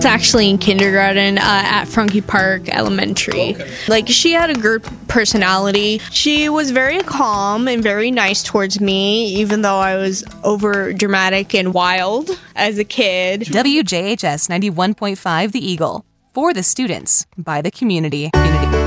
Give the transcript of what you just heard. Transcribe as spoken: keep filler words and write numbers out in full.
That's actually in kindergarten uh, at Frankie Park Elementary. Okay. Like, she had a good personality. She was very calm and very nice towards me, even though I was over dramatic and wild as a kid. W J H S ninety-one point five The Eagle. For the students, by the community. community.